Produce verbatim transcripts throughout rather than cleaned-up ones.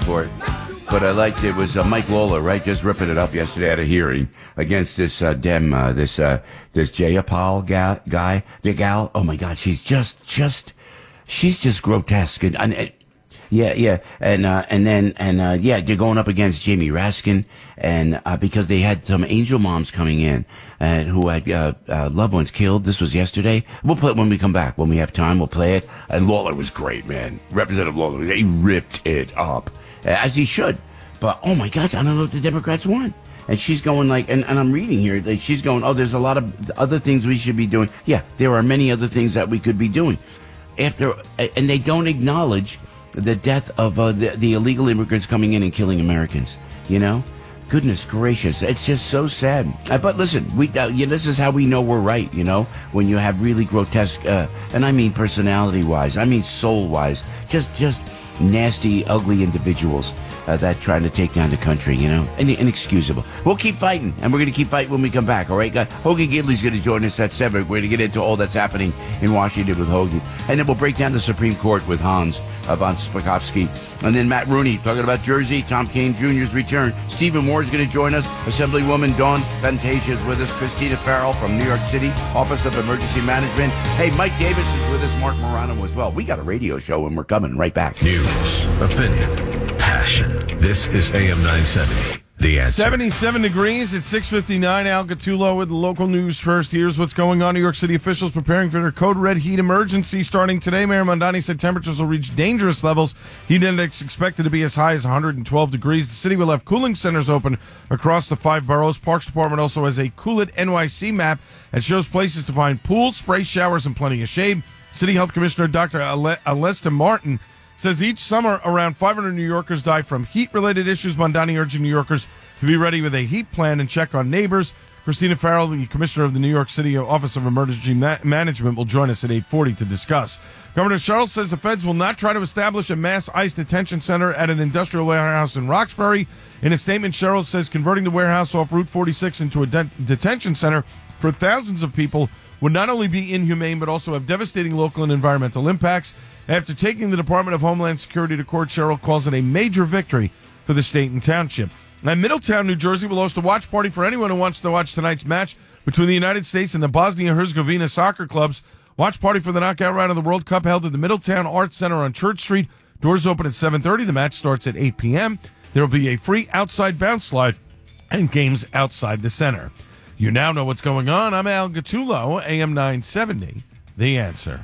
for it. But I liked it was uh, Mike Lawler, right, just ripping it up yesterday at a hearing against this uh, Dem, uh, this uh, this Jayapal ga- guy, the gal. Oh my God, she's just just she's just grotesque. And, and uh, yeah, yeah, and uh, and then and uh, yeah, they're going up against Jamie Raskin, and uh, because they had some angel moms coming in and who had uh, uh, loved ones killed. This was yesterday. We'll play it when we come back. When we have time, we'll play it. And Lawler was great, man. Representative Lawler, he ripped it up. As he should. But, oh, my God, I don't know if the Democrats won. And she's going like, and, and I'm reading here, like she's going, oh, there's a lot of other things we should be doing. Yeah, there are many other things that we could be doing. After, and they don't acknowledge the death of uh, the, the illegal immigrants coming in and killing Americans, you know? Goodness gracious, it's just so sad. Uh, but listen, we uh, you know, this is how we know we're right, you know? When you have really grotesque, uh, and I mean personality-wise, I mean soul-wise, just, just... nasty, ugly individuals uh, that trying to take down the country, you know, and inexcusable. We'll keep fighting, and we're going to keep fighting when we come back, all right, guys? Hogan Gidley's going to join us at seven. We're going to get into all that's happening in Washington with Hogan, and then we'll break down the Supreme Court with Hans uh, von Spakovsky, and then Matt Rooney talking about Jersey, Tom Kaine Junior's return. Stephen Moore is going to join us. Assemblywoman Dawn Fantasia is with us. Christina Farrell from New York City, Office of Emergency Management. Hey, Mike Davis is with us, Mark Morano as well. We got a radio show, and we're coming right back. News, opinion, passion. This is A M nine seventy. The Answer. seventy-seven degrees at six fifty-nine. Al Gattulo with the local news first. Here's what's going on. New York City officials preparing for their code red heat emergency starting today. Mayor Mondani said temperatures will reach dangerous levels. Heat index expected to be as high as one hundred twelve degrees. The city will have cooling centers open across the five boroughs. Parks Department also has a Cool It N Y C map that shows places to find pools, spray showers, and plenty of shade. City Health Commissioner Doctor Ale- Alesta Martin says each summer around five hundred New Yorkers die from heat-related issues. Mondani urging New Yorkers to be ready with a heat plan and check on neighbors. Christina Farrell, the commissioner of the New York City Office of Emergency Ma- Management, will join us at eight forty to discuss. Governor Sherrill says the feds will not try to establish a mass ICE detention center at an industrial warehouse in Roxbury. In a statement, Sherrill says converting the warehouse off Route forty-six into a de- detention center for thousands of people would not only be inhumane but also have devastating local and environmental impacts. After taking the Department of Homeland Security to court, Sherrill calls it a major victory for the state and township. And Middletown, New Jersey will host a watch party for anyone who wants to watch tonight's match between the United States and the Bosnia-Herzegovina soccer clubs. Watch party for the knockout round of the World Cup held at the Middletown Arts Center on Church Street. Doors open at seven thirty. The match starts at eight p.m. There will be a free outside bounce slide and games outside the center. You now know what's going on. I'm Al Gattulo, A M nine seventy, The Answer.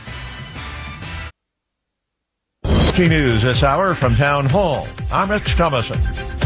News this hour from Town Hall. I'm Rich Thomason.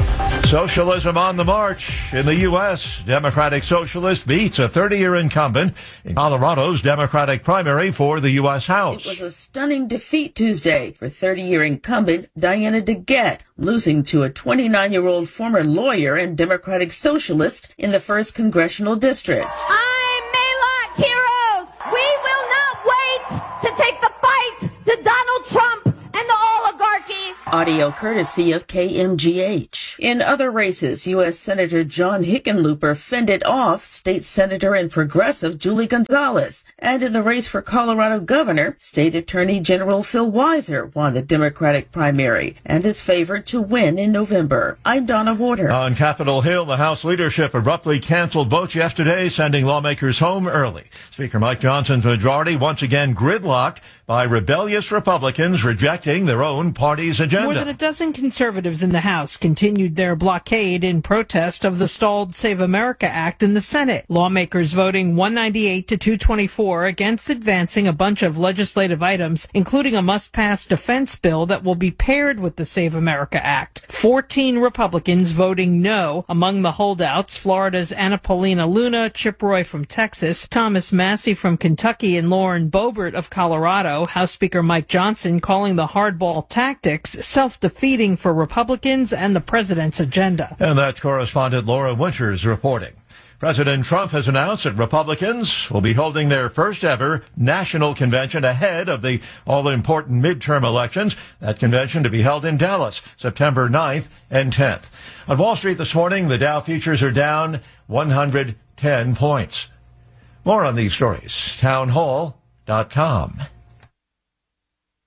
Socialism on the march in the U S. Democratic Socialist beats a thirty-year incumbent in Colorado's Democratic primary for the U S. House. It was a stunning defeat Tuesday for thirty-year incumbent Diana DeGette, losing to a twenty-nine-year-old former lawyer and Democratic Socialist in the first congressional district. I'm Maylock Heroes. We will not wait to take the fight to Donald Trump and the oligarchy. Audio courtesy of K M G H. In other races, U S. Senator John Hickenlooper fended off State Senator and Progressive Julie Gonzalez. And in the race for Colorado governor, State Attorney General Phil Weiser won the Democratic primary and is favored to win in November. I'm Donna Warder. On Capitol Hill, the House leadership abruptly canceled votes yesterday, sending lawmakers home early. Speaker Mike Johnson's majority once again gridlocked by rebellious Republicans rejecting their own party's agenda. More than a dozen conservatives in the House continued their blockade in protest of the stalled Save America Act in the Senate. Lawmakers voting one ninety-eight to two twenty-four against advancing a bunch of legislative items, including a must-pass defense bill that will be paired with the Save America Act. fourteen Republicans voting no. Among the holdouts, Florida's Anna Paulina Luna, Chip Roy from Texas, Thomas Massey from Kentucky, and Lauren Boebert of Colorado. House Speaker Mike Johnson calling the hardball tactics self-defeating for Republicans and the president's agenda. And that's correspondent Laura Winters reporting. President Trump has announced that Republicans will be holding their first ever national convention ahead of the all-important midterm elections. That convention to be held in Dallas, September ninth and tenth. On Wall Street this morning, the Dow futures are down one hundred ten points. More on these stories, town hall dot com.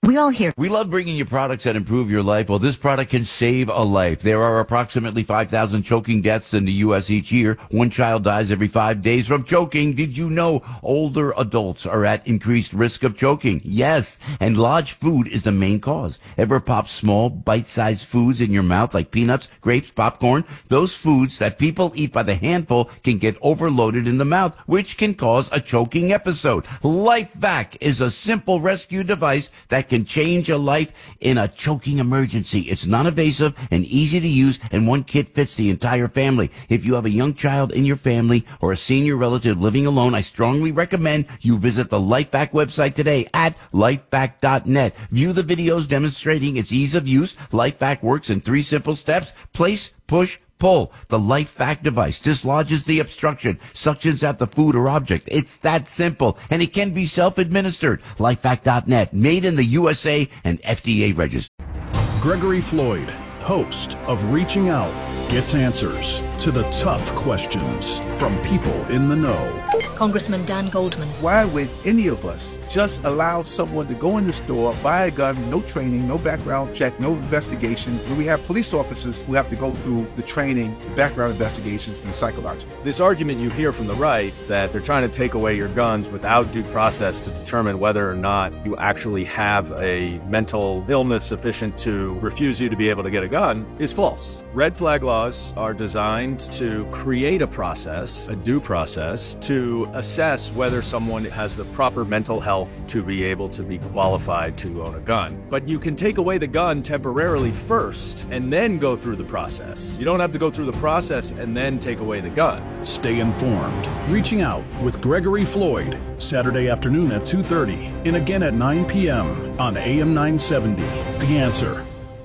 We all hear. We love bringing you products that improve your life. Well, this product can save a life. There are approximately five thousand choking deaths in the U S each year. One child dies every five days from choking. Did you know older adults are at increased risk of choking? Yes. And large food is the main cause. Ever pop small, bite-sized foods in your mouth like peanuts, grapes, popcorn? Those foods that people eat by the handful can get overloaded in the mouth, which can cause a choking episode. LifeVac is a simple rescue device that can change a life in a choking emergency. It's non-invasive and easy to use, and one kit fits the entire family. If you have a young child in your family or a senior relative living alone, I strongly recommend you visit the LifeVac website today at lifevac dot net. View the videos demonstrating its ease of use. LifeVac works in three simple steps: place, push, pull. The LifeVac device dislodges the obstruction, suctions out the food or object. It's that simple, and it can be self-administered. lifevac dot net, made in the U S A and F D A registered. Gregory Floyd, host of Reaching Out, gets answers to the tough questions from people in the know. Congressman Dan Goldman. Why would any of us just allow someone to go in the store, buy a gun, no training, no background check, no investigation, when we have police officers who have to go through the training, the background investigations, and psychological? This argument you hear from the right that they're trying to take away your guns without due process to determine whether or not you actually have a mental illness sufficient to refuse you to be able to get a gun is false. Red flag laws are designed to create a process, a due process, to assess whether someone has the proper mental health to be able to be qualified to own a gun. But you can take away the gun temporarily first and then go through the process. You don't have to go through the process and then take away the gun. Stay informed. Reaching Out with Gregory Floyd, Saturday afternoon at two thirty and again at nine p.m. on A M nine seventy. The Answer.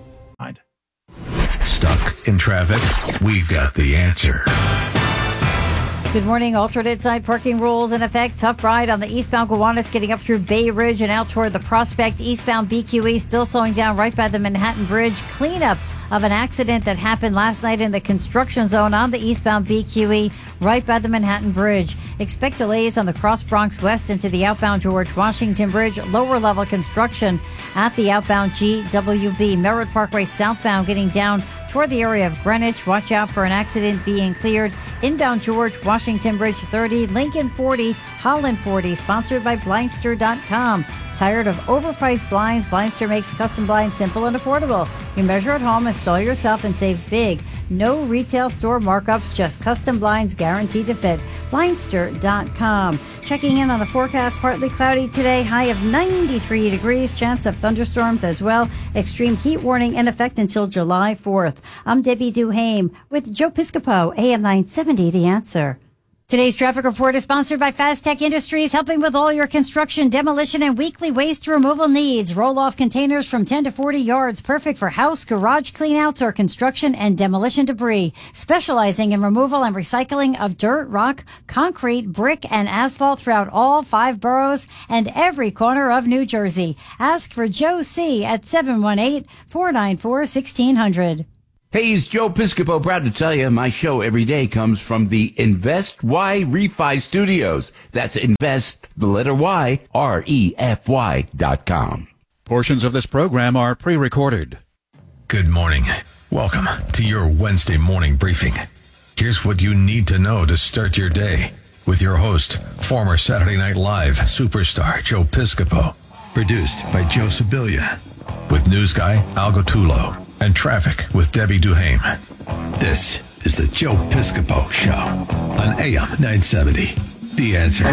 Stuck in traffic? We've got the answer. Good morning. Alternate side parking rules in effect. Tough ride on the eastbound Gowanus getting up through Bay Ridge and out toward the Prospect. Eastbound B Q E still slowing down right by the Manhattan Bridge. Cleanup of an accident that happened last night in the construction zone on the eastbound B Q E right by the Manhattan Bridge. Expect delays on the Cross Bronx West into the outbound George Washington Bridge. Lower level construction at the outbound G W B. Merritt Parkway southbound getting down toward the area of Greenwich. Watch out for an accident being cleared. Inbound George Washington Bridge thirty, Lincoln forty, Holland forty, sponsored by Blindster dot com. Tired of overpriced blinds? Blindster makes custom blinds simple and affordable. You measure at home, install yourself, and save big. No retail store markups, just custom blinds guaranteed to fit. Blindster dot com. Checking in on a forecast, partly cloudy today, high of ninety-three degrees, chance of thunderstorms as well. Extreme heat warning in effect until July fourth. I'm Debbie Duhame with Joe Piscopo, A M nine seventy, The Answer. Today's traffic report is sponsored by Fast Tech Industries, helping with all your construction, demolition, and weekly waste removal needs. Roll-off containers from ten to forty yards, perfect for house, garage cleanouts, or construction and demolition debris. Specializing in removal and recycling of dirt, rock, concrete, brick, and asphalt throughout all five boroughs and every corner of New Jersey. Ask for Joe C. at seven one eight, four nine four, one six zero zero. Hey, it's Joe Piscopo. Proud to tell you my show every day comes from the Invest Y Refi Studios. That's Invest, the letter Y, R E F Y dot com. Portions of this program are pre-recorded. Good morning. Welcome to your Wednesday morning briefing. Here's what you need to know to start your day with your host, former Saturday Night Live superstar Joe Piscopo. Produced by Joe Sibilia. With news guy Al Gottulo. And traffic with Debbie Duhame. This is the Joe Piscopo Show on A M nine seventy. The Answer.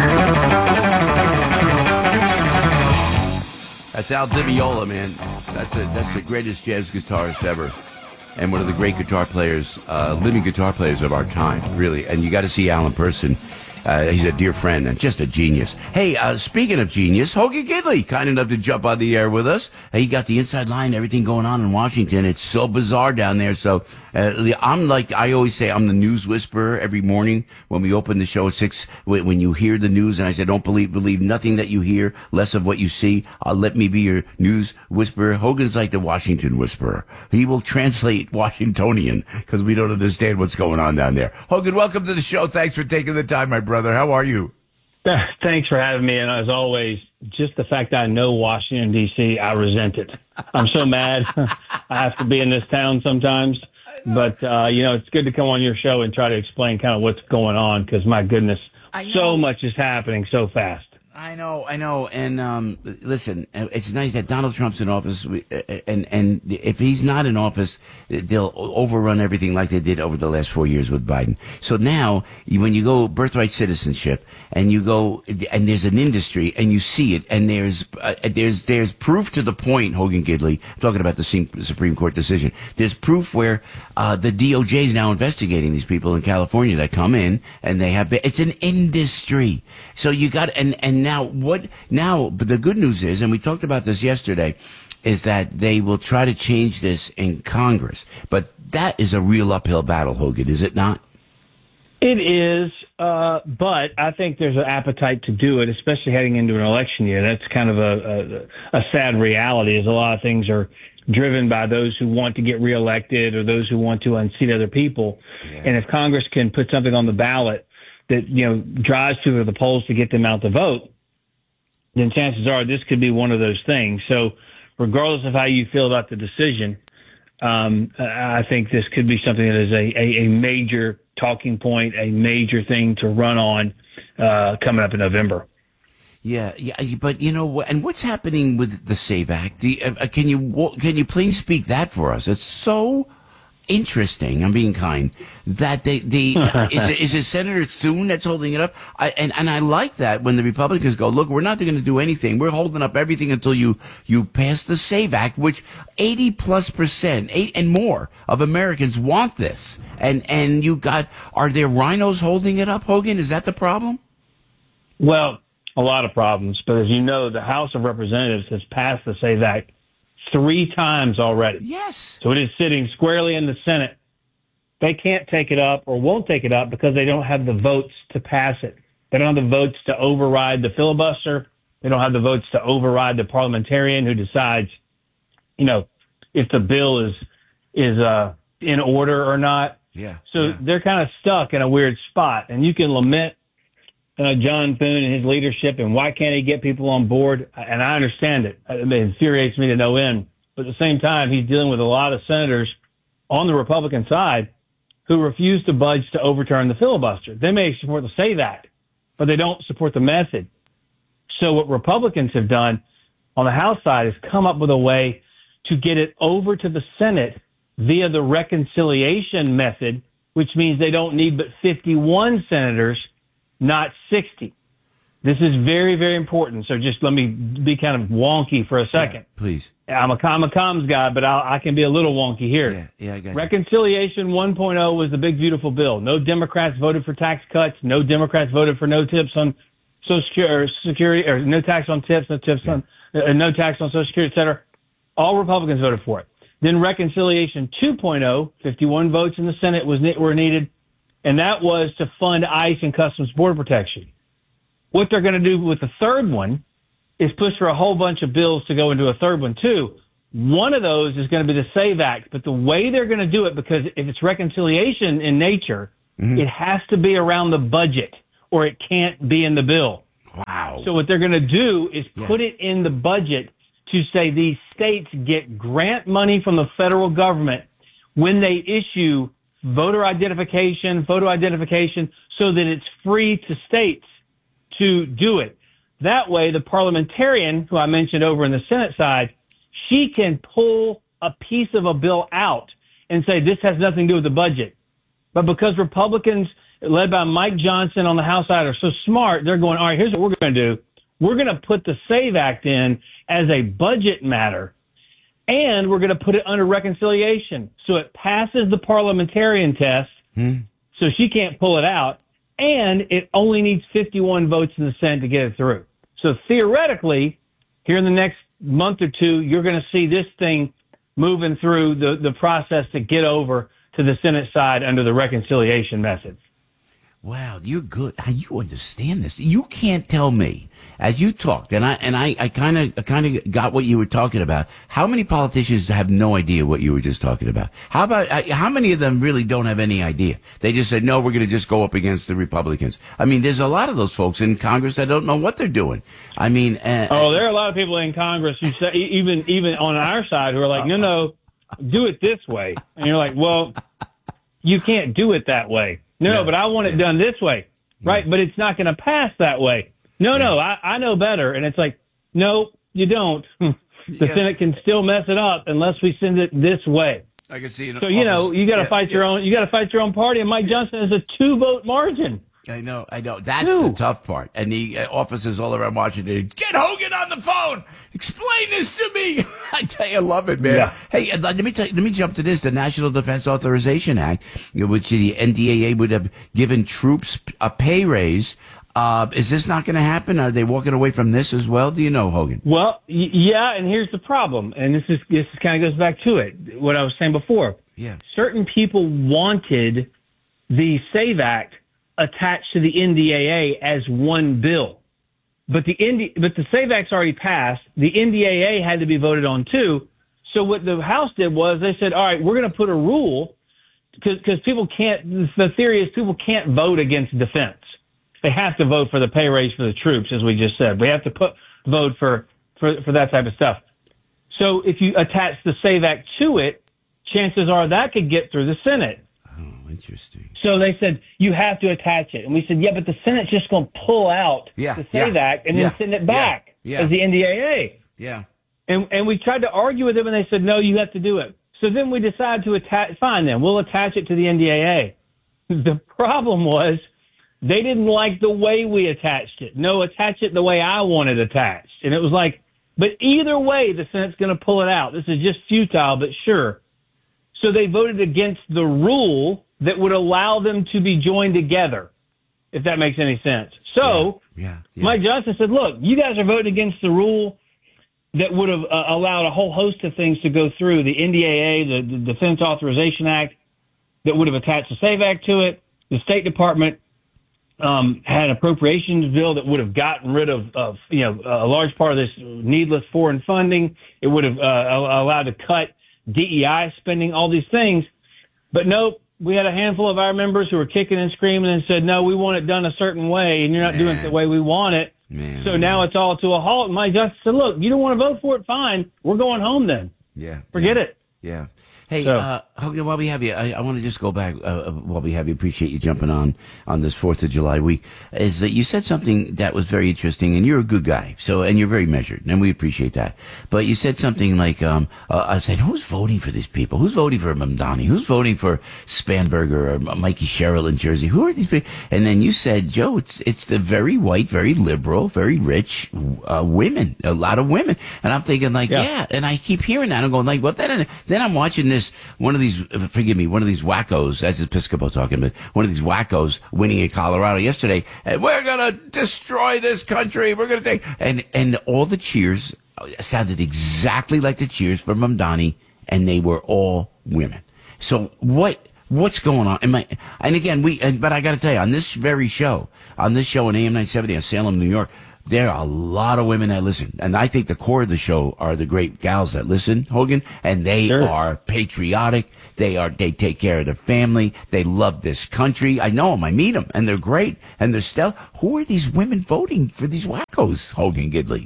That's Al Di Meola, man. That's a, that's the greatest jazz guitarist ever, and one of the great guitar players, uh, living guitar players of our time, really. And you got to see Al in person. Uh, he's a dear friend and just a genius. Hey, uh, speaking of genius, Hogan Gidley, kind enough to jump on the air with us. He got the inside line, everything going on in Washington. It's so bizarre down there. So uh, I'm like, I always say I'm the news whisperer every morning when we open the show at six. When, when you hear the news, and I say, don't believe believe nothing that you hear, less of what you see. Uh, let me be your news whisperer. Hogan's like the Washington whisperer. He will translate Washingtonian because we don't understand what's going on down there. Hogan, welcome to the show. Thanks for taking the time, my brother. How are you? Thanks for having me. And as always, just the fact I know Washington, D C, I resent it. I'm so mad. I have to be in this town sometimes. But, uh, you know, it's good to come on your show and try to explain kind of what's going on because, my goodness, so much is happening so fast. I know, I know. And um, listen, it's nice that Donald Trump's in office, and and if he's not in office, they'll overrun everything like they did over the last four years with Biden. So now, when you go birthright citizenship, and you go, and there's an industry, and you see it, and there's uh, there's there's proof to the point, Hogan Gidley, I'm talking about the Supreme Court decision. There's proof where uh, the D O J is now investigating these people in California that come in, and they have, it's an industry. So you got, and and now what? Now, but the good news is, and we talked about this yesterday, is that they will try to change this in Congress. But that is a real uphill battle, Hogan, is it not? It is, uh, but I think there's an appetite to do it, especially heading into an election year. That's kind of a, a, a sad reality, is a lot of things are driven by those who want to get reelected or those who want to unseat other people. Yeah. And if Congress can put something on the ballot that, you know, drives people to the polls to get them out to vote, then chances are this could be one of those things. So regardless of how you feel about the decision, um, I think this could be something that is a, a, a major talking point, a major thing to run on uh, coming up in November. Yeah, yeah, but you know, and what's happening with the SAVE Act? Do you, uh, can you can you please speak that for us? It's so interesting. I'm being kind. That they the is it, is it Senator Thune that's holding it up? I, and and I like that when the Republicans go, look, we're not going to do anything. We're holding up everything until you you pass the SAVE Act, which eighty plus percent, eight and more of Americans want this. And and you got, are there rhinos holding it up, Hogan? Is that the problem? Well, a lot of problems, but as you know, the House of Representatives has passed the SAVE Act three times already. Yes. So it is sitting squarely in the Senate. They can't take it up or won't take it up because they don't have the votes to pass it. They don't have the votes to override the filibuster. They don't have the votes to override the parliamentarian who decides, you know, if the bill is is uh, in order or not. Yeah. So yeah. they're kind of stuck in a weird spot, and you can lament Uh, John Thune and his leadership, and why can't he get people on board? And I understand it. It infuriates me to no end. But at the same time, he's dealing with a lot of senators on the Republican side who refuse to budge to overturn the filibuster. They may support the SAVE Act, but they don't support the method. So what Republicans have done on the House side is come up with a way to get it over to the Senate via the reconciliation method, which means they don't need but fifty-one senators, not sixty. This is very, very important. So just let me be kind of wonky for a second. Yeah, please. I'm a, I'm a comms guy, but I'll, I can be a little wonky here. Yeah, yeah, I got you. Reconciliation one point oh was the big, beautiful bill. No Democrats voted for tax cuts. No Democrats voted for no tips on Social Security, or, security, or no tax on tips, no tips yeah. on, uh, no tax on Social Security, et cetera. All Republicans voted for it. Then Reconciliation two point oh, fifty-one votes in the Senate was were needed, and that was to fund ICE and Customs Border Protection. What they're going to do with the third one is push for a whole bunch of bills to go into a third one, too. One of those is going to be the SAVE Act, but the way they're going to do it, because if it's reconciliation in nature, mm-hmm. it has to be around the budget, or it can't be in the bill. Wow. So what they're going to do is yeah. put it in the budget to say these states get grant money from the federal government when they issue voter identification, photo identification, so that it's free to states to do it. That way, the parliamentarian, who I mentioned over in the Senate side, she can pull a piece of a bill out and say, this has nothing to do with the budget. But because Republicans, led by Mike Johnson on the House side, are so smart, they're going, all right, here's what we're going to do. We're going to put the SAVE Act in as a budget matter, and we're going to put it under reconciliation. So it passes the parliamentarian test, hmm. so she can't pull it out, and it only needs fifty-one votes in the Senate to get it through. So theoretically, here in the next month or two, you're going to see this thing moving through the, the process to get over to the Senate side under the reconciliation method. Wow, you're good. How you understand this? You can't tell me as you talked, and I and I I kind of kind of got what you were talking about. How many politicians have no idea what you were just talking about? How about uh, how many of them really don't have any idea? They just said, no, we're going to just go up against the Republicans. I mean, there's a lot of those folks in Congress that don't know what they're doing. I mean, uh, oh, there are a lot of people in Congress who say, even even on our side, who are like, no, no, do it this way, and you're like, well, you can't do it that way. No, no, but I want it done this way, right? Yeah. But it's not going to pass that way. No, yeah. no, I, I know better. And it's like, no, you don't. The yeah. Senate can still mess it up unless we send it this way. I can see it. So, you know, you got to yeah, fight yeah. your own, you got to fight your own party. And Mike Johnson has a two vote margin. I know, I know. That's Two. the tough part. And the uh, officers all around Washington, get Hogan on the phone. Explain this to me. I tell you, I love it, man. Yeah. Hey, uh, let me tell you, let me jump to this. The National Defense Authorization Act, you know, which the N D A A would have given troops a pay raise. Uh, is this not going to happen? Are they walking away from this as well? Do you know, Hogan? Well, y- yeah. And here's the problem. And this is, this kind of goes back to it. What I was saying before. Yeah. Certain people wanted the SAVE Act attached to the N D A A as one bill. But the N D, but the SAVE Act's already passed. The N D A A had to be voted on too. So what the House did was they said, all right, we're going to put a rule because people can't, the theory is people can't vote against defense. They have to vote for the pay raise for the troops, as we just said. We have to put vote for, for, for that type of stuff. So if you attach the SAVE Act to it, chances are that could get through the Senate. Oh, interesting. So they said, you have to attach it. And we said, yeah, but the Senate's just going to pull out yeah, the SAVE yeah, Act and yeah, then send it back yeah, yeah. as the N D A A. Yeah. And and we tried to argue with them, and they said, no, you have to do it. So then we decided to attach, fine then, we'll attach it to the N D A A. The problem was they didn't like the way we attached it. No, attach it the way I want it attached. And it was like, but either way, the Senate's going to pull it out. This is just futile, but sure. So they voted against the rule that would allow them to be joined together, if that makes any sense. So yeah, yeah, yeah. Mike Johnson said, look, you guys are voting against the rule that would have uh, allowed a whole host of things to go through, the N D A A, the, the Defense Authorization Act, that would have attached the SAVE Act to it. The State Department um, had an appropriations bill that would have gotten rid of, of, you know, a large part of this needless foreign funding. It would have uh, allowed to cut D E I spending, all these things. But nope, we had a handful of our members who were kicking and screaming and said, no, we want it done a certain way, and you're not Man. doing it the way we want it. Man, so man. now it's all to a halt. And Mike Justice said, look, you don't want to vote for it, fine. We're going home then. Yeah. Forget yeah. it. Yeah. Hey, So- uh, Hogan, while we have you, I, I want to just go back, uh, while we have you, appreciate you jumping on, on this fourth of July week, is that you said something that was very interesting, and you're a good guy, so, and you're very measured, and we appreciate that. But you said something like, um, uh, I said, who's voting for these people? Who's voting for Mamdani? Who's voting for Spanberger or Mikey Sherrill in Jersey? Who are these people? And then you said, Joe, it's, it's the very white, very liberal, very rich, uh, women, a lot of women. And I'm thinking like, yeah, Yeah. and I keep hearing that, I'm going like, well, then, then I'm watching this, one of these, forgive me, one of these wackos, that's Episcopo talking, but one of these wackos winning in Colorado yesterday, and we're going to destroy this country, we're going to take, and, and all the cheers sounded exactly like the cheers for Mamdani, and they were all women. So what, what's going on? Am I, and again, we, and, but I got to tell you, on this very show, on this show on A M nine seventy in Salem, New York, there are a lot of women that listen. And I think the core of the show are the great gals that listen, Hogan, and they Sure. are patriotic. They are, they take care of their family. They love this country. I know them. I meet them and they're great. And they're still, who are these women voting for these wackos, Hogan Gidley?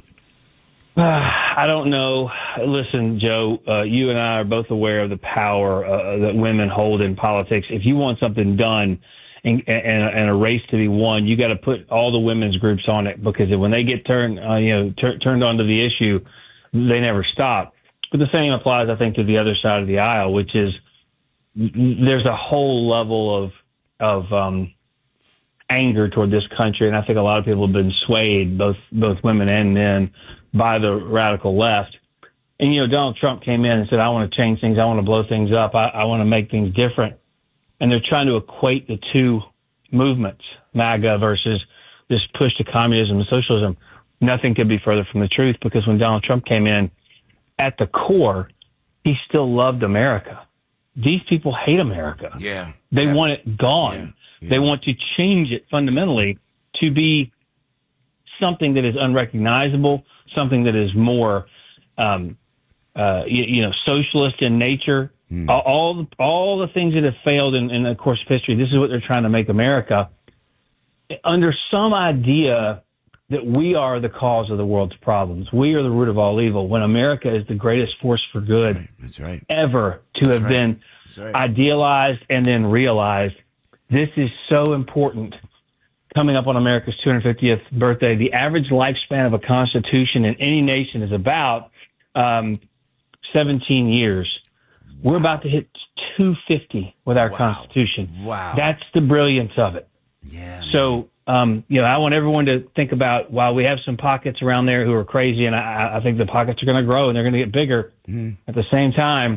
I don't know. Listen, Joe, uh, you and I are both aware of the power uh, that women hold in politics. If you want something done and, and, and a race to be won, you got to put all the women's groups on it, because when they get turned, uh, you know, tur- turned onto the issue, they never stop. But the same applies, I think, to the other side of the aisle, which is there's a whole level of of um, anger toward this country, and I think a lot of people have been swayed, both both women and men, by the radical left. And, you know, Donald Trump came in and said, I want to change things. I want to blow things up. I, I want to make things different. And they're trying to equate the two movements, MAGA versus this push to communism and socialism. Nothing could be further from the truth, because when Donald Trump came in, at the core, he still loved America. These people hate America. Yeah. They yeah. want it gone. Yeah. They want to change it fundamentally to be something that is unrecognizable, something that is more, um, uh, you, you know, socialist in nature. Mm. All, all the, all the things that have failed in, in the course of history, this is what they're trying to make America under some idea that we are the cause of the world's problems. We are the root of all evil, when America is the greatest force for good That's right. ever to That's have right. been right. idealized and then realized. This is so important. Coming up on America's two hundred fiftieth birthday, the average lifespan of a constitution in any nation is about um, seventeen years. Wow. We're about to hit two hundred fifty with our wow. Constitution. Wow. That's the brilliance of it. Yeah. So, um, you know, I want everyone to think about, while we have some pockets around there who are crazy, and I, I think the pockets are going to grow and they're going to get bigger. Mm-hmm. At the same time,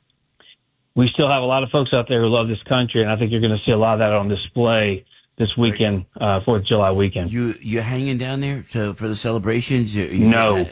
we still have a lot of folks out there who love this country, and I think you're going to see a lot of that on display this weekend, uh, Fourth of July weekend. You you hanging down there to, for the celebrations? You, you no,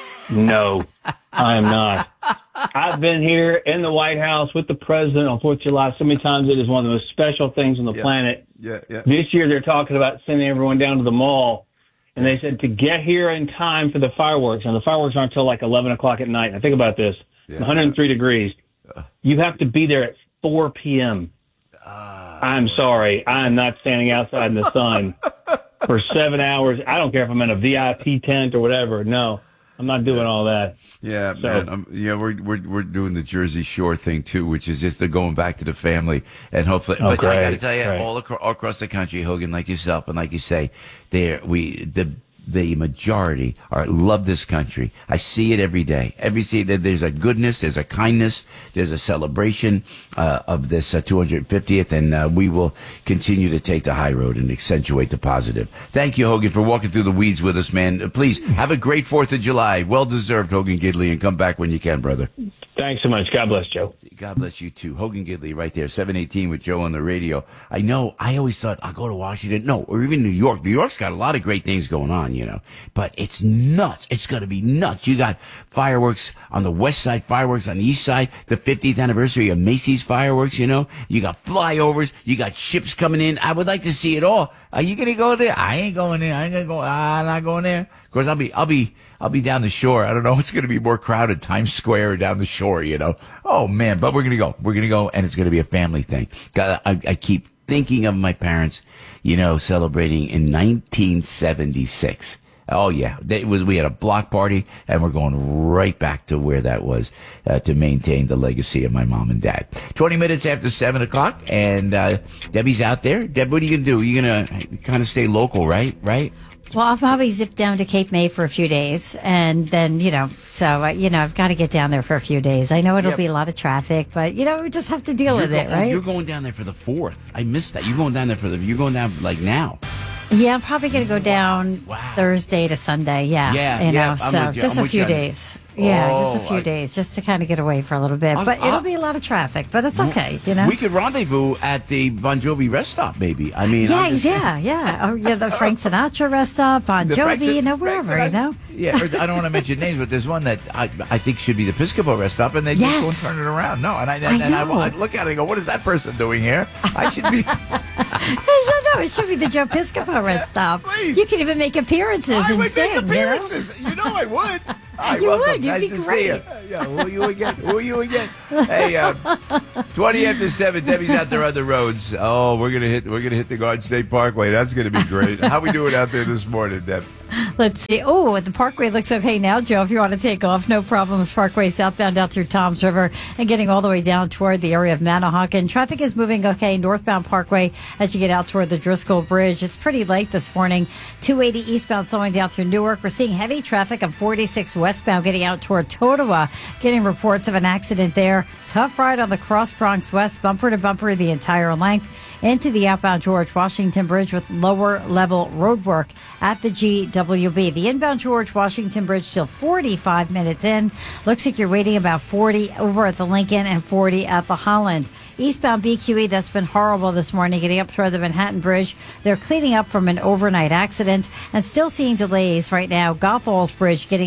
no, I am not. I've been here in the White House with the president on Fourth of July so many times. It is one of the most special things on the yeah. planet. Yeah, yeah. This year they're talking about sending everyone down to the mall, and they said to get here in time for the fireworks, and the fireworks aren't until like eleven o'clock at night. Now think about this: yeah. one hundred three degrees. You have to be there at four p.m. Uh, I'm sorry, I am not standing outside in the sun for seven hours. I don't care if I'm in a V I P tent or whatever. No. I'm not doing all that. Yeah, so. man. Um, yeah, we're we're we're doing the Jersey Shore thing too, which is just the going back to the family and hopefully. Oh, but great, I got to tell you, great. all across, all across the country, Hogan, like yourself and like you say, there we the the majority are love this country. I see it every day. Every see that there's a goodness, there's a kindness, there's a celebration uh, of this uh, two hundred fiftieth, and uh, we will continue to take the high road and accentuate the positive. Thank you, Hogan, for walking through the weeds with us, man. Uh, please have a great Fourth of July. Well deserved, Hogan Gidley, and come back when you can, brother. Thanks so much. God bless, Joe. God bless you too. Hogan Gidley right there, seven eighteen with Joe on the radio. I know, I always thought I'll go to Washington. No, or even New York. New York's got a lot of great things going on, you know. But it's nuts. It's going to be nuts. You got fireworks on the west side, fireworks on the east side, the fiftieth anniversary of Macy's fireworks, you know. You got flyovers. You got ships coming in. I would like to see it all. Are you going to go there? I ain't going there. I ain't going to go. I'm not going there. Of course, I'll be, I'll be, I'll be down the shore. I don't know. It's going to be more crowded, Times Square or down the shore, you know. Oh man, but we're going to go. We're going to go, and it's going to be a family thing. God, I, I keep thinking of my parents, you know, celebrating in nineteen seventy-six. Oh yeah, it was. We had a block party, and we're going right back to where that was uh, to maintain the legacy of my mom and dad. Twenty minutes after seven o'clock, and uh, Debbie's out there. Deb, what are you gonna do? You're gonna kind of stay local, right? Right? Well, I'll probably zip down to Cape May for a few days, and then, you know, so, uh, you know, I've got to get down there for a few days. I know it'll Yep. be a lot of traffic, but, you know, we just have to deal You're with it, go- right? You're going down there for the fourth. I missed that. You're going down there for the. You're going down like now. Yeah, I'm probably going to go down Wow. Thursday to Sunday. Yeah. Yeah, You know, yeah, I'm so with you. just I'm a with few you. days. Yeah, just a Oh, few I- days, just to kind of get away for a little bit. I'll- But I'll- it'll be a lot of traffic, but it's okay, you know? We could rendezvous at the Bon Jovi rest stop, maybe. I mean, Yeah, I'm just- yeah, yeah. Or, yeah, the Frank Sinatra rest stop, Bon The Frank Jovi, Sin- you know, Frank wherever, you Sinatra- know? Yeah, or I don't want to mention names, but there's one that I I think should be the Piscopo rest stop, and they just Yes. go and turn it around. No, and I and, I and I, know. I look at it and go, what is that person doing here? I should be. I know, it should be the Joe Piscopo rest stop. Please. You can even make appearances I and would sing, make you know? appearances. You know, I would. Hi, You welcome. would. You'd Nice be to see great. you. Yeah, who are you again? Who are you again? Hey, uh, twenty after seven. Debbie's out there on the roads. Oh, we're gonna hit. We're gonna hit the Garden State Parkway. That's gonna be great. How we doing out there this morning, Deb? Let's see. Oh, the Parkway looks okay now, Joe. If you want to take off, no problems. Parkway southbound out through Toms River and getting all the way down toward the area of Manahawkin. Traffic is moving okay. Northbound Parkway as you get out toward the Driscoll Bridge. It's pretty late this morning. two eighty eastbound slowing down through Newark. We're seeing heavy traffic on forty-six westbound getting out toward Totowa. Getting reports of an accident there. Tough ride on the Cross Bronx West, bumper to bumper the entire length. Into the outbound George Washington Bridge with lower level road work at the G W B. The inbound George Washington Bridge still forty-five minutes in. Looks like you're waiting about forty over at the Lincoln and forty at the Holland. Eastbound B Q E, that's been horrible this morning, getting up toward the Manhattan Bridge. They're cleaning up from an overnight accident and still seeing delays right now. Golf Falls Bridge getting into Staten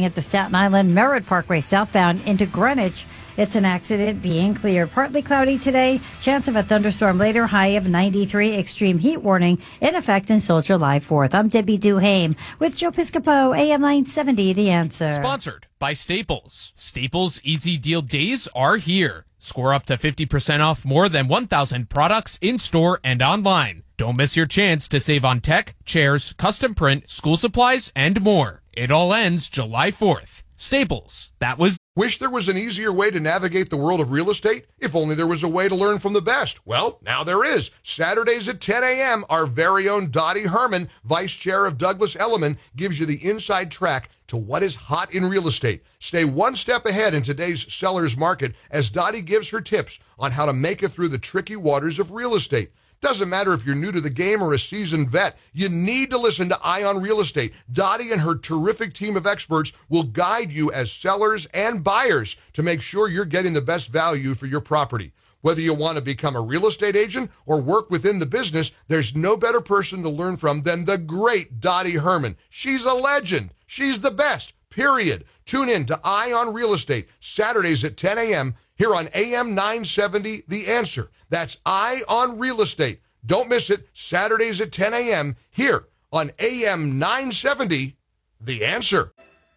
Staten Island, Merritt Parkway southbound into Greenwich. It's an accident being cleared. Partly cloudy today. Chance of a thunderstorm later. High of ninety-three. Extreme heat warning in effect until July fourth. I'm Debbie Duhame with Joe Piscopo, A M nine seventy, The Answer. Sponsored by Staples. Staples Easy Deal Days are here. Score up to fifty percent off more than one thousand products in-store and online. Don't miss your chance to save on tech, chairs, custom print, school supplies, and more. It all ends July fourth. Staples. That was... Wish there was an easier way to navigate the world of real estate? If only there was a way to learn from the best. Well, now there is. Saturdays at ten a.m., our very own Dottie Herman, Vice Chair of Douglas Elliman, gives you the inside track to what is hot in real estate. Stay one step ahead in today's seller's market as Dottie gives her tips on how to make it through the tricky waters of real estate. Doesn't matter if you're new to the game or a seasoned vet, you need to listen to Eye on Real Estate. Dottie and her terrific team of experts will guide you as sellers and buyers to make sure you're getting the best value for your property. Whether you want to become a real estate agent or work within the business, there's no better person to learn from than the great Dottie Herman. She's a legend. She's the best, period. Tune in to Eye on Real Estate, Saturdays at ten a.m. here on A M nine seventy, The Answer. That's Eye on Real Estate. Don't miss it, Saturdays at ten a.m. here on A M nine seventy, The Answer.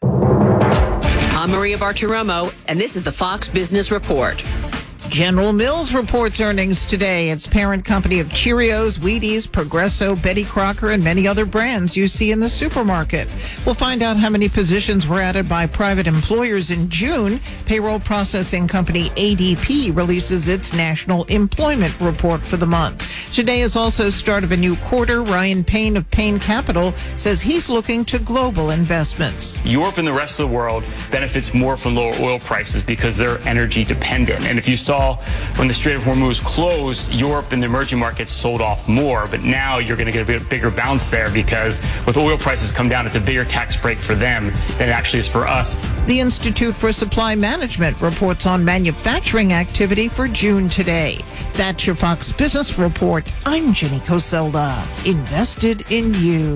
I'm Maria Bartiromo, and this is the Fox Business Report. General Mills reports earnings today. Its parent company of Cheerios, Wheaties, Progresso, Betty Crocker, and many other brands you see in the supermarket. We'll find out how many positions were added by private employers in June. Payroll processing company A D P releases its national employment report for the month. Today is also start of a new quarter. Ryan Payne of Payne Capital says he's looking to global investments. Europe and the rest of the world benefits more from lower oil prices because they're energy dependent. And if you saw when the Strait of Hormuz closed, Europe and the emerging markets sold off more, but now you're going to get a bit bigger bounce there because with oil prices come down, it's a bigger tax break for them than it actually is for us. The Institute for Supply Management reports on manufacturing activity for June today. That's your Fox Business Report. I'm Jenny Coselda. Invested in you.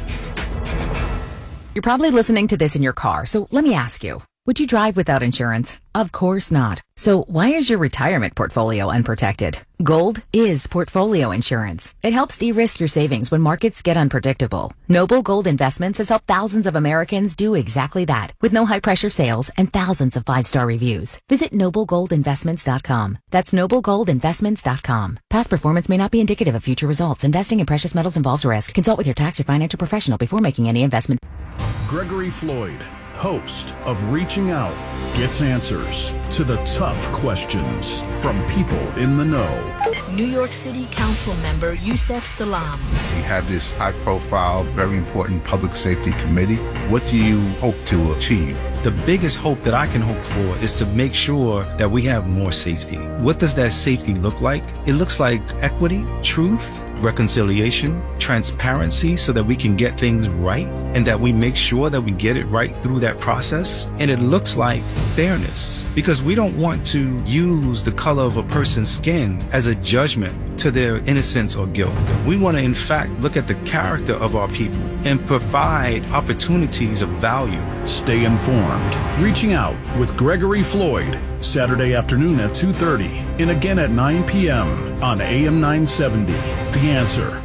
You're probably listening to this in your car, so let me ask you. Would you drive without insurance? Of course not. So why is your retirement portfolio unprotected? Gold is portfolio insurance. It helps de-risk your savings when markets get unpredictable. Noble Gold Investments has helped thousands of Americans do exactly that with no high-pressure sales and thousands of five-star reviews. Visit noble gold investments dot com. That's noble gold investments dot com. Past performance may not be indicative of future results. Investing in precious metals involves risk. Consult with your tax or financial professional before making any investment. Gregory Floyd, host of Reaching Out, gets answers to the tough questions from people in the know. New York City Council member Yusef Salaam. We have this high-profile, very important public safety committee. What do you hope to achieve? The biggest hope that I can hope for is to make sure that we have more safety. What does that safety look like? It looks like equity, truth, reconciliation, transparency, so that we can get things right and that we make sure that we get it right through that process. And it looks like fairness, because we don't want to use the color of a person's skin as a judgment to their innocence or guilt. We want to, in fact, look at the character of our people and provide opportunities of value. Stay informed. Reaching Out with Gregory Floyd, Saturday afternoon at two thirty and again at nine p.m. on A M nine seventy. The Answer.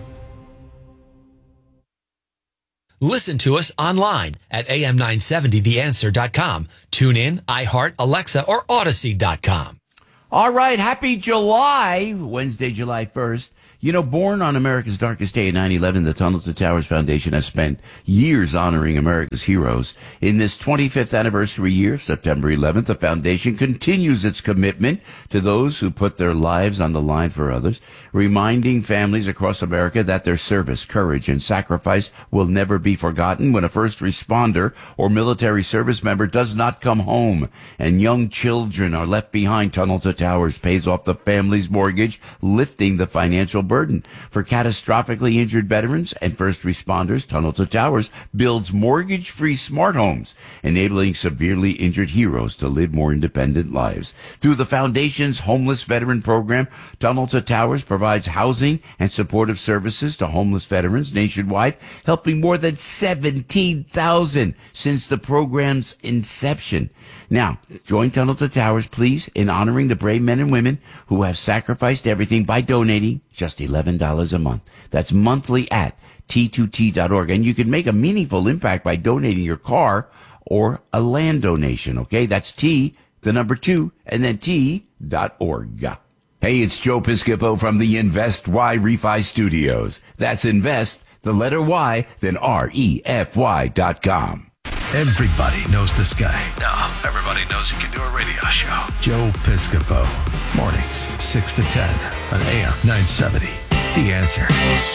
Listen to us online at A M nine seventy the answer dot com. Tune in, iHeart, Alexa, or Odyssey dot com. All right, happy July, Wednesday, July first. You know, born on America's darkest day in nine eleven, the Tunnel to Towers Foundation has spent years honoring America's heroes. In this twenty-fifth anniversary year, September eleventh, the foundation continues its commitment to those who put their lives on the line for others, reminding families across America that their service, courage, and sacrifice will never be forgotten when a first responder or military service member does not come home and young children are left behind. Tunnel to Towers pays off the family's mortgage, lifting the financial burden burden. For catastrophically injured veterans and first responders, Tunnel to Towers builds mortgage-free smart homes, enabling severely injured heroes to live more independent lives. Through the Foundation's Homeless Veteran Program, Tunnel to Towers provides housing and supportive services to homeless veterans nationwide, helping more than seventeen thousand since the program's inception. Now, join Tunnel to Towers, please, in honoring the brave men and women who have sacrificed everything by donating just eleven dollars a month. That's monthly at T two T dot org. And you can make a meaningful impact by donating your car or a land donation, okay? That's T, the number two, and then T dot org. Hey, it's Joe Piscopo from the Invest Y Refi Studios. That's Invest, the letter Y, then R E F Y dot com. Everybody knows this guy. No, everybody knows he can do a radio show. Joe Piscopo. Mornings, six to ten on A M nine seventy. The Answer.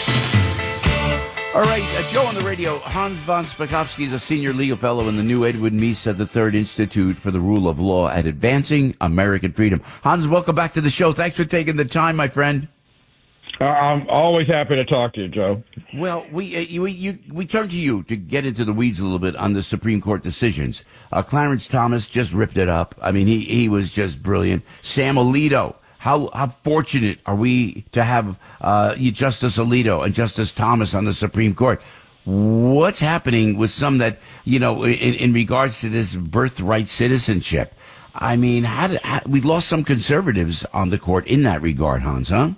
All right, uh, Joe on the radio. Hans von Spakovsky is a senior legal fellow in the new Edward Misa the Third Institute for the Rule of Law at Advancing American Freedom. Hans, welcome back to the show. Thanks for taking the time, my friend. Uh, I'm always happy to talk to you, Joe. Well, we uh, you, you, we turn to you to get into the weeds a little bit on the Supreme Court decisions. Uh, Clarence Thomas just ripped it up. I mean, he, he was just brilliant. Sam Alito, how how fortunate are we to have uh, Justice Alito and Justice Thomas on the Supreme Court? What's happening with some that, you know, in, in regards to this birthright citizenship? I mean, how did, how, we lost some conservatives on the court in that regard, Hans, huh?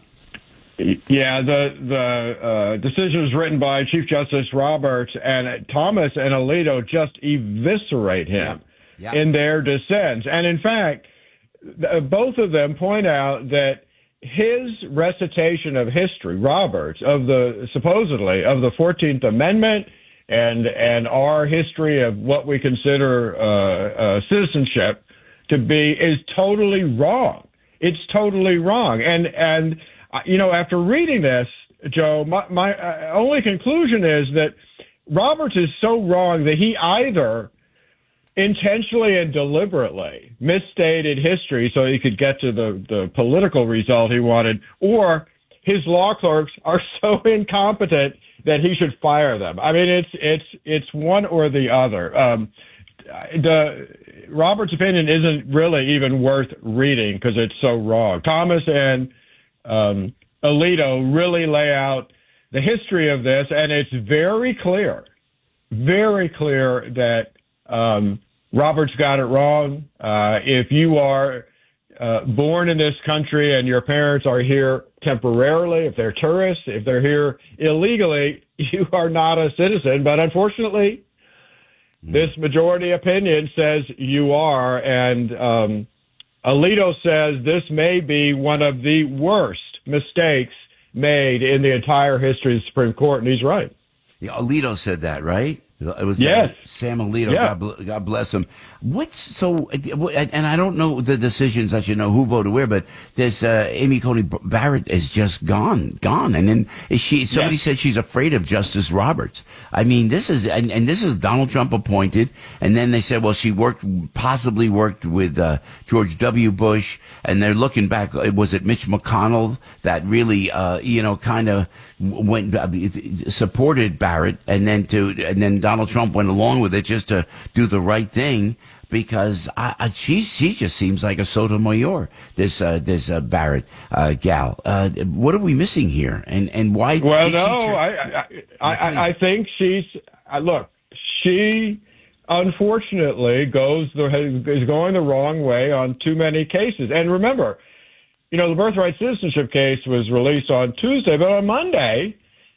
Yeah, the the uh, decision was written by Chief Justice Roberts, and Thomas and Alito just eviscerate him yeah. Yeah. in their dissents. And in fact, th- both of them point out that his recitation of history, Roberts, of the supposedly of the fourteenth Amendment and and our history of what we consider uh, uh, citizenship to be, is totally wrong. It's totally wrong. And and you know, after reading this, Joe, my, my uh, only conclusion is that Roberts is so wrong that he either intentionally and deliberately misstated history so he could get to the, the political result he wanted, or his law clerks are so incompetent that he should fire them. I mean, it's it's it's one or the other. Um, the Roberts' opinion isn't really even worth reading because it's so wrong. Thomas and Um, Alito really lay out the history of this, and it's very clear, very clear that um, Roberts got it wrong. Uh, if you are uh, born in this country and your parents are here temporarily, if they're tourists, if they're here illegally, you are not a citizen. But unfortunately, mm. this majority opinion says you are, and um, Alito says this may be one of the worst mistakes made in the entire history of the Supreme Court, and he's right. Yeah, Alito said that, right? It was yes. uh, Sam Alito. Yeah. God, God bless him. What's so? And I don't know the decisions that you know who voted where, but there's uh, Amy Coney Barrett is just gone, gone. And then is she? Somebody yes. said she's afraid of Justice Roberts. I mean, this is and, and this is Donald Trump appointed, and then they said, well, she worked possibly worked with uh, George W. Bush, and they're looking back. Was it Mitch McConnell that really, uh, you know, kind of went uh, supported Barrett, and then to and then. Donald Trump went along with it just to do the right thing because I, I, she she just seems like a Sotomayor. This uh, this uh, Barrett uh, gal. Uh, what are we missing here? And and why? Well, did no, she tur- I, I, I I think she's uh, look. She unfortunately goes the is going the wrong way on too many cases. And remember, you know, the birthright citizenship case was released on Tuesday, but on Monday.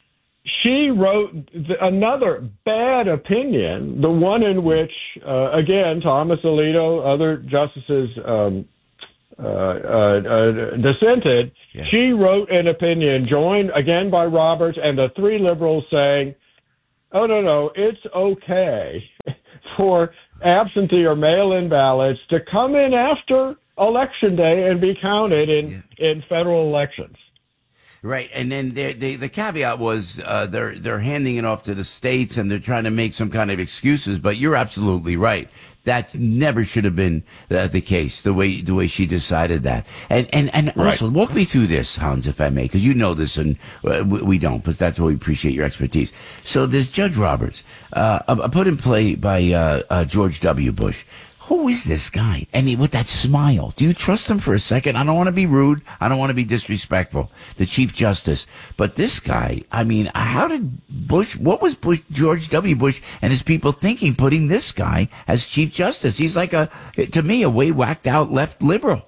She wrote another bad opinion, the one in which, uh, again, Thomas Alito, other justices um, uh, uh, uh, dissented. Yeah. She wrote an opinion joined, again, by Roberts and the three liberals saying, oh, no, no, it's okay for absentee or mail-in ballots to come in after Election Day and be counted in, yeah. in federal elections. Right, and then they, they, the caveat was uh, they're they're handing it off to the states and they're trying to make some kind of excuses. But you're absolutely right. That never should have been uh, the case. The way the way she decided that, and and and Right. also walk me through this, Hans, if I may, because you know this and uh, we, we don't. But that's why we appreciate your expertise. So there's Judge Roberts, uh, uh, put in play by uh, uh, George W. Bush. Who is this guy? And he, with that smile, do you trust him for a second? I don't want to be rude. I don't want to be disrespectful. The Chief Justice. But this guy, I mean, how did Bush, what was Bush, George W. Bush and his people thinking putting this guy as Chief Justice? He's like a, to me, a way whacked out left liberal.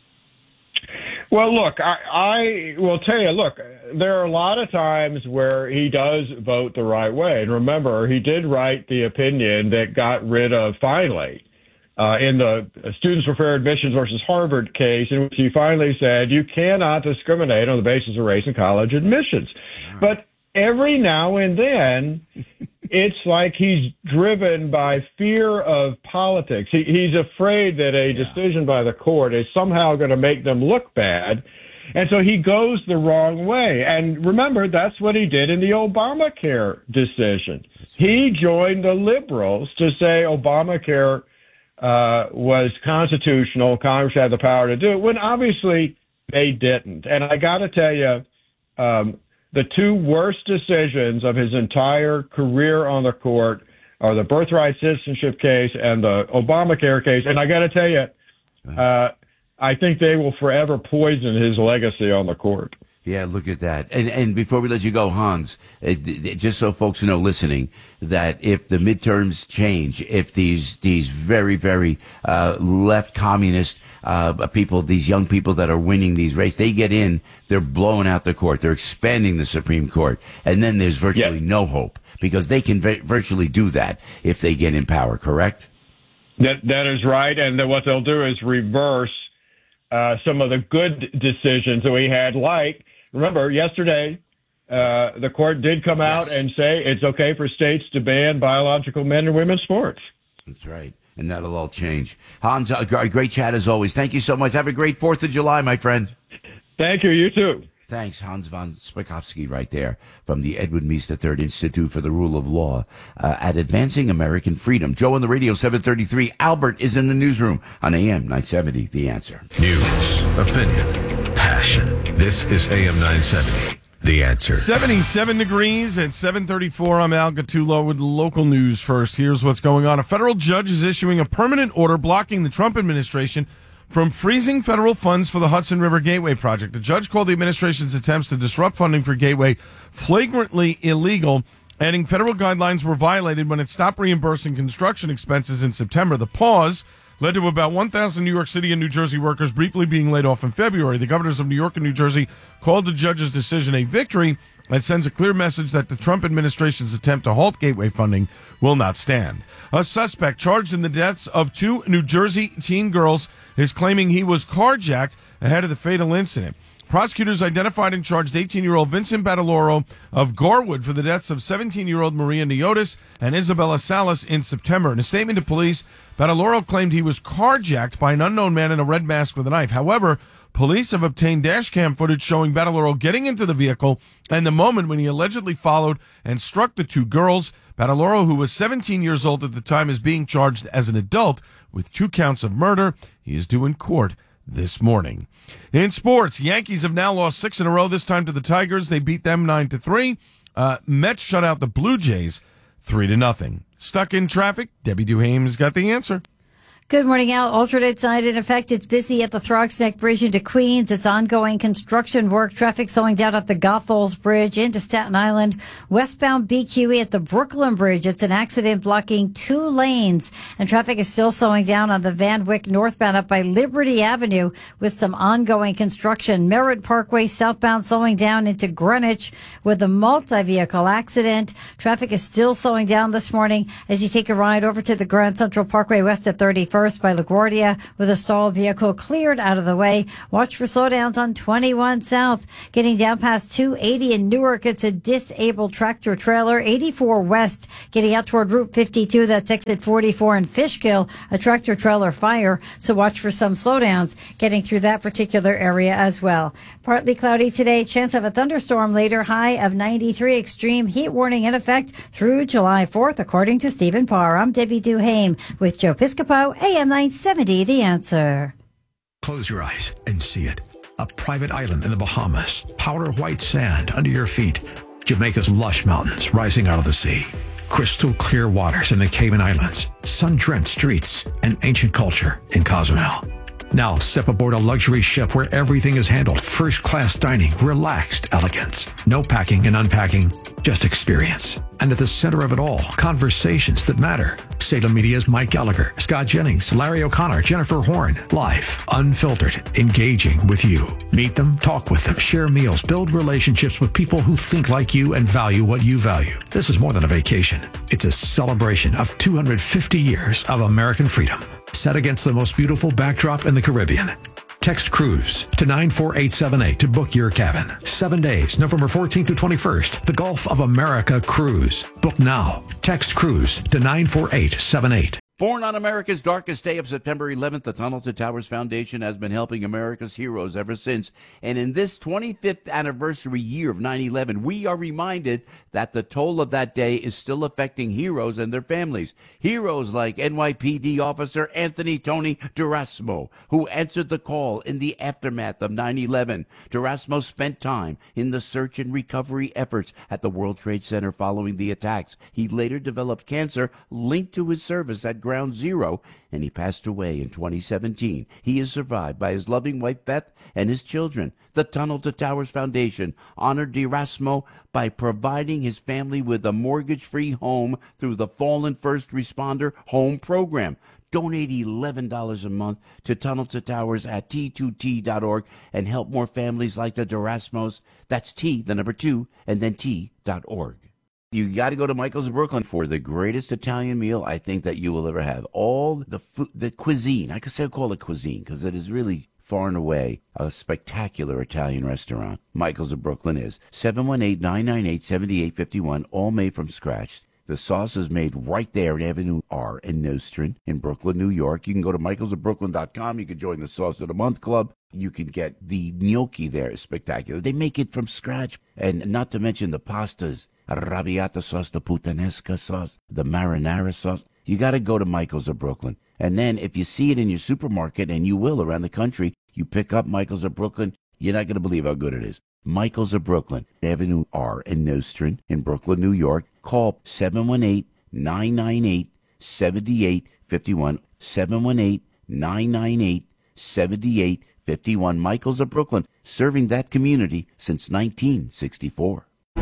Well, look, I, I will tell you, look, there are a lot of times where he does vote the right way. And remember, he did write the opinion that got rid of, finally, Uh, in the Students for Fair Admissions versus Harvard case, in which he finally said you cannot discriminate on the basis of race in college admissions. But every now and then, it's like he's driven by fear of politics. He, he's afraid that a yeah. decision by the court is somehow going to make them look bad. And so he goes the wrong way. And remember, that's what he did in the Obamacare decision. He joined the liberals to say Obamacare Uh, was constitutional. Congress had the power to do it, when obviously they didn't. And I got to tell you, um, the two worst decisions of his entire career on the court are the birthright citizenship case and the Obamacare case. And I got to tell you, uh, I think they will forever poison his legacy on the court. Yeah, look at that. And and before we let you go, Hans, uh, just so folks know listening, that if the midterms change, if these these very, very uh, left communist uh, people, these young people that are winning these races, they get in, they're blowing out the court. They're expanding the Supreme Court. And then there's virtually yeah. no hope, because they can v- virtually do that if they get in power, correct? That That is right. And then what they'll do is reverse uh, some of the good decisions that we had, like, remember, yesterday, uh, the court did come out yes. and say it's okay for states to ban biological men and women's sports. That's right. And that'll all change. Hans, a great chat as always. Thank you so much. Have a great fourth of July, my friend. Thank you. You too. Thanks, Hans von Spakovsky, right there from the Edward Meese the third Institute for the Rule of Law uh, at Advancing American Freedom. Joe on the radio, seven thirty-three. Albert is in the newsroom on A M nine seventy. The Answer. News, opinion, passion. This is A M nine seventy. The Answer. seventy-seven degrees at seven thirty-four. I'm Al Gattulo with local news first. Here's what's going on. A federal judge is issuing a permanent order blocking the Trump administration from freezing federal funds for the Hudson River Gateway project. The judge called the administration's attempts to disrupt funding for Gateway flagrantly illegal, adding federal guidelines were violated when it stopped reimbursing construction expenses in September. The pause led to about one thousand New York City and New Jersey workers briefly being laid off in February. The governors of New York and New Jersey called the judge's decision a victory and sends a clear message that the Trump administration's attempt to halt Gateway funding will not stand. A suspect charged in the deaths of two New Jersey teen girls is claiming he was carjacked ahead of the fatal incident. Prosecutors identified and charged eighteen-year-old Vincent Badaloro of Garwood for the deaths of seventeen-year-old Maria Neotis and Isabella Salas in September. In a statement to police, Badaloro claimed he was carjacked by an unknown man in a red mask with a knife. However, police have obtained dash cam footage showing Badaloro getting into the vehicle and the moment when he allegedly followed and struck the two girls. Badaloro, who was seventeen years old at the time, is being charged as an adult with two counts of murder. He is due in court this morning. In sports, Yankees have now lost six in a row, this time to the Tigers. They beat them nine to three. Uh, Mets shut out the Blue Jays three to nothing. Stuck in traffic? Debbie Duhame's got the answer. Good morning, Al. Alternate side in effect. It's busy at the Throgs Neck Bridge into Queens. It's ongoing construction work. Traffic slowing down at the Gothols Bridge into Staten Island. Westbound B Q E at the Brooklyn Bridge. It's an accident blocking two lanes. And traffic is still slowing down on the Van Wyck northbound up by Liberty Avenue with some ongoing construction. Merritt Parkway southbound slowing down into Greenwich with a multi-vehicle accident. Traffic is still slowing down this morning as you take a ride over to the Grand Central Parkway west at thirty-first. first by LaGuardia with a stalled vehicle cleared out of the way. Watch for slowdowns on twenty-one South. Getting down past two eighty in Newark, it's a disabled tractor trailer. eighty-four West, getting out toward Route fifty-two, that's exit forty-four in Fishkill, a tractor trailer fire. So watch for some slowdowns getting through that particular area as well. Partly cloudy today, chance of a thunderstorm later, high of ninety-three, extreme heat warning in effect through July fourth, according to Stephen Parr. I'm Debbie Duhame with Joe Piscopo, A M nine seventy, The Answer. Close your eyes and see it. A private island in the Bahamas, powder white sand under your feet, Jamaica's lush mountains rising out of the sea, crystal clear waters in the Cayman Islands, sun-drenched streets, and ancient culture in Cozumel. Now step aboard a luxury ship where everything is handled first-class dining, relaxed elegance. No packing and unpacking, just experience. And at the center of it all, conversations that matter. Salem Media's Mike Gallagher, Scott Jennings, Larry O'Connor, Jennifer Horn. Live, unfiltered, engaging with you. Meet them, talk with them, share meals, build relationships with people who think like you and value what you value. This is more than a vacation. It's a celebration of two hundred fifty years of American freedom, set against the most beautiful backdrop in the Caribbean. Text cruise to nine four eight seven eight to book your cabin. Seven days, November fourteenth through twenty-first. The Gulf of America Cruise. Book now. Text cruise to nine four eight seven eight. Born on America's darkest day of September eleventh, the Tunnel to Towers Foundation has been helping America's heroes ever since. And in this twenty-fifth anniversary year of nine eleven, we are reminded that the toll of that day is still affecting heroes and their families. Heroes like N Y P D officer Anthony Tony Durasmo, who answered the call in the aftermath of nine eleven. Durasmo spent time in the search and recovery efforts at the World Trade Center following the attacks. He later developed cancer linked to his service at Ground Zero, and he passed away in twenty seventeen. He is survived by his loving wife Beth and his children. The Tunnel to Towers Foundation honored Durasmo by providing his family with a mortgage-free home through the Fallen First Responder Home Program. Donate eleven dollars a month to Tunnel to Towers at T two T dot org and help more families like the Durasmos. That's T, the number two, and then T dot org. You got to go to Michael's of Brooklyn for the greatest Italian meal I think that you will ever have. All the food, the cuisine, I could say I call it cuisine because it is really far and away a spectacular Italian restaurant. Michael's of Brooklyn is seven one eight, nine nine eight, seven eight five one, all made from scratch. The sauce is made right there in Avenue R in Nostrand in Brooklyn, New York. You can go to michaels of brooklyn dot com. You can join the Sauce of the Month Club. You can get the gnocchi there. It's spectacular. They make it from scratch. And not to mention the pastas. Arrabbiata sauce, the puttanesca sauce, the marinara sauce. You got to go to Michael's of Brooklyn. And then if you see it in your supermarket, and you will around the country, you pick up Michael's of Brooklyn, you're not going to believe how good it is. Michael's of Brooklyn, Avenue R in Nostrand in Brooklyn, New York. Call seven one eight, nine nine eight, seven eight five one, seven one eight, nine nine eight, seven eight five one. Michael's of Brooklyn, serving that community since nineteen sixty-four.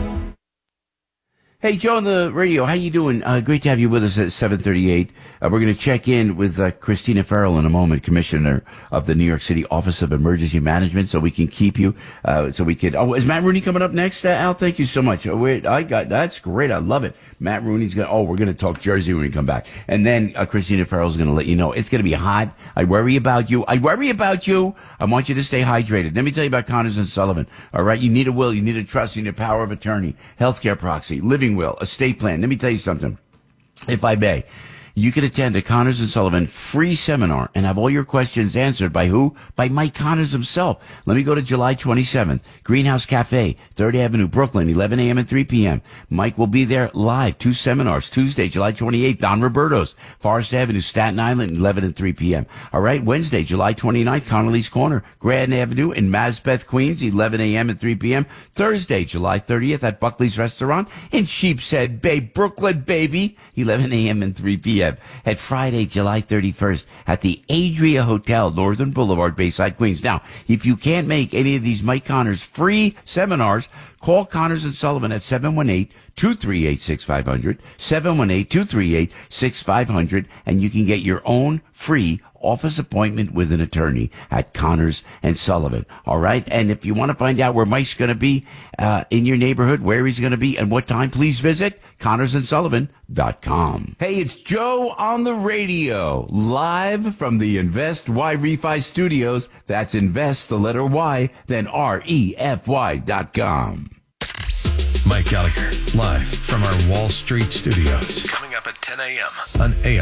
Hey, Joe on the radio, how you doing? Uh, great to have you with us at seven thirty-eight. Uh, we're going to check in with uh, Christina Farrell in a moment, Commissioner of the New York City Office of Emergency Management, so we can keep you, uh, so we can, oh, is Matt Rooney coming up next, uh, Al? Thank you so much. Oh, wait, I got, that's great. I love it. Matt Rooney's going to, oh, we're going to talk Jersey when we come back. And then uh, Christina Farrell's going to let you know it's going to be hot. I worry about you. I worry about you. I want you to stay hydrated. Let me tell you about Connors and Sullivan. All right. You need a will. You need a trust. You need a power of attorney, healthcare proxy, living will, estate plan. Let me tell you something, if I may. You can attend a Connors and Sullivan free seminar and have all your questions answered by who? By Mike Connors himself. Let me go to July twenty-seventh, Greenhouse Cafe, third Avenue, Brooklyn, eleven a.m. and three p.m. Mike will be there live. Two seminars. Tuesday, July twenty-eighth, Don Roberto's, Forest Avenue, Staten Island, eleven and three p.m. All right, Wednesday, July twenty-ninth, Connolly's Corner, Grand Avenue in Maspeth, Queens, eleven a.m. and three p.m. Thursday, July thirtieth at Buckley's Restaurant in Sheepshead Bay, Brooklyn, baby, eleven a.m. and three p.m. At Friday, July thirty-first at the Adria Hotel, Northern Boulevard, Bayside, Queens. Now, if you can't make any of these Mike Connors free seminars, call Connors and Sullivan at seven one eight, two three eight, six five zero zero, seven one eight, two three eight, six five zero zero, and you can get your own free office appointment with an attorney at Connors and Sullivan. All right. And if you want to find out where Mike's going to be uh, in your neighborhood, where he's going to be and what time, please visit Connors and Sullivan dot com. Hey, it's Joe on the radio, live from the Invest Y Refi studios. That's Invest, the letter Y, then R E F Y dot com. Mike Gallagher, live from our Wall Street studios. Coming up at ten a.m. on A M